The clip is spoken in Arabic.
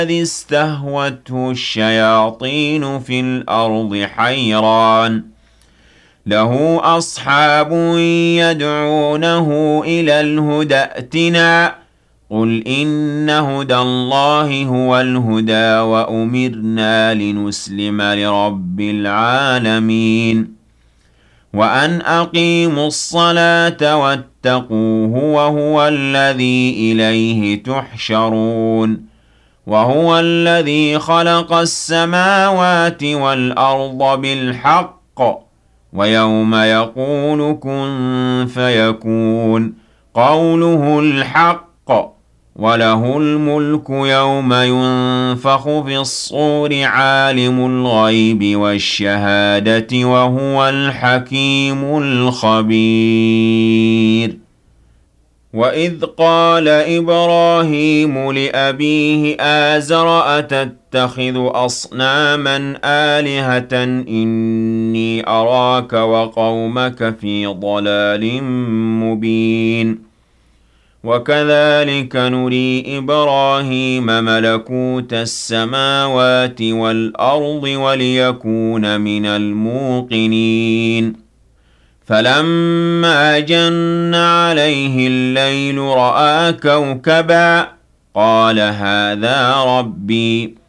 الذي استهوته الشياطين في الأرض حيران له أصحاب يدعونه إلى الهدى ائتنا قل إن هدى الله هو الهدى وأمرنا لنسلم لرب العالمين وأن أقيموا الصلاة واتقوه وهو الذي إليه تحشرون وهو الذي خلق السماوات والأرض بالحق ويوم يقول كن فيكون قوله الحق وله الملك يوم ينفخ في الصور عالم الغيب والشهادة وهو الحكيم الخبير وإذ قال إبراهيم لأبيه آزر أتتخذ أصناما آلهة إني أراك وقومك في ضلال مبين وكذلك نري إبراهيم ملكوت السماوات والأرض وليكون من الموقنين فلما جن عليه الليل رأى كوكبا قال هذا ربي